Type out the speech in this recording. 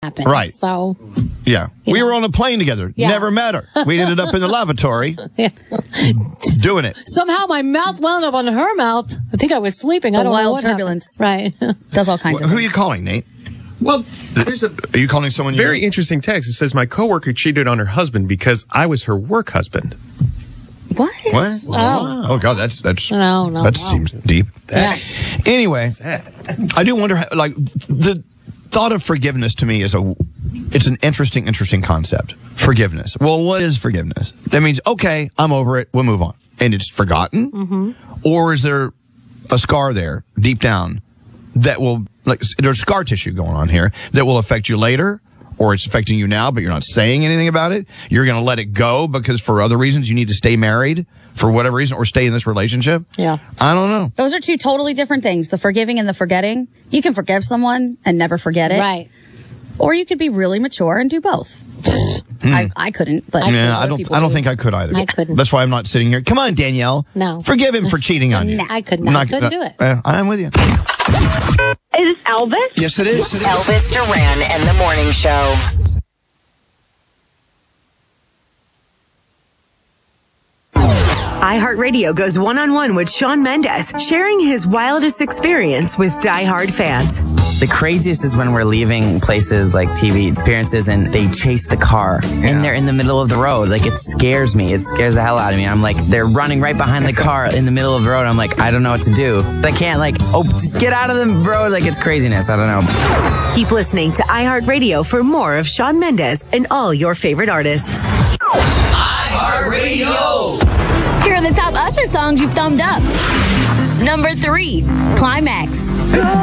happens. Right. So, Yeah. We were on a plane together. Yeah. Never met her. We ended up in the lavatory doing it. somehow my mouth wound up on her mouth. I think I was sleeping. I The don't know wild what turbulence. happened. Right. Does all kinds of Who are things. you calling, Nate? Well, there's a Are you calling someone you very know? interesting text. It says, my coworker cheated on her husband because I was her work husband. What? What? Oh God, that's No, that seems deep. Yeah. Anyway, Sad. I do wonder, like, the thought of forgiveness to me is it's an interesting concept. Forgiveness. Well, what is forgiveness? That means, okay, I'm over it. We'll move on. And it's forgotten? Mm-hmm. Or is there a scar there deep down that will, like, there's scar tissue going on here that will affect you later? Or it's affecting you now, but you're not saying anything about it. You're going to let it go because for other reasons you need to stay married for whatever reason or stay in this relationship. Yeah. I don't know. Those are two totally different things. The forgiving and the forgetting. You can forgive someone and never forget it. Right. Or you could be really mature and do both. I couldn't, but Yeah, I other people don't do. think I could either. I couldn't. That's why I'm not sitting here. Come on, Danielle. No. Forgive him for cheating on you. I could not. Couldn't do it. I'm with you. Is this Elvis? Yes, it is. Elvis Duran and the Morning Show. iHeartRadio goes one-on-one with Shawn Mendes, sharing his wildest experience with diehard fans. The craziest is when we're leaving places like TV appearances and they chase the car and they're in the middle of the road. Like, it scares me. It scares the hell out of me. I'm like, they're running right behind the car in the middle of the road. I'm like, I don't know what to do. I can't, like, just get out of the road. Like, it's craziness. I don't know. Keep listening to iHeartRadio for more of Shawn Mendes and all your favorite artists. Here are the top Usher songs you've thumbed up. Number 3, Climax.